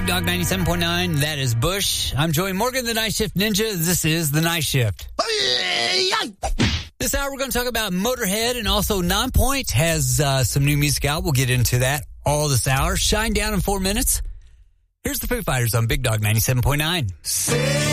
Big Dog 97.9. That is Bush. I'm Joey Morgan, the Night Shift Ninja. This is the Night Shift. This hour, we're going to talk about Motorhead, and also Nonpoint has some new music out. We'll get into that all this hour. Shine Down in 4 minutes. Here's the Foo Fighters on Big Dog 97.9.